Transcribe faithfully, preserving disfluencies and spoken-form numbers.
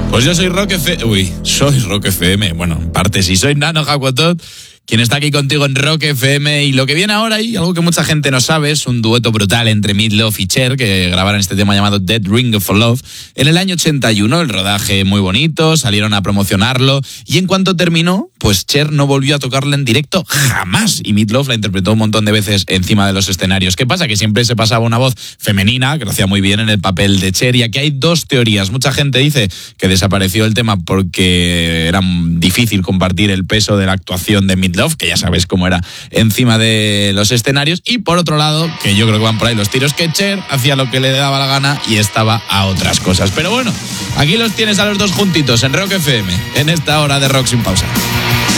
Pues yo soy Rock F M. Uy, soy Rock F M. Bueno, en parte sí, soy Nano Hakuatot, quien está aquí contigo en Rock F M. Y lo que viene ahora, y algo que mucha gente no sabe, es un dueto brutal entre Meat Loaf y Cher, que grabaron este tema llamado Dead Ring of Love en el año ochenta y uno. El rodaje muy bonito, salieron a promocionarlo, y en cuanto terminó, pues Cher no volvió a tocarla en directo jamás, y Meat Loaf la interpretó un montón de veces encima de los escenarios. ¿Qué pasa? Que siempre se pasaba una voz femenina, que lo hacía muy bien en el papel de Cher, y aquí hay dos teorías. Mucha gente dice que desapareció el tema porque era difícil compartir el peso de la actuación de Meat Loaf, que ya sabes cómo era encima de los escenarios, y por otro lado, que yo creo que van por ahí los tiros, que Cher hacía lo que le daba la gana y estaba a otras cosas. Pero bueno, aquí los tienes a los dos juntitos en Rock F M, en esta hora de Rock Sin Pausa.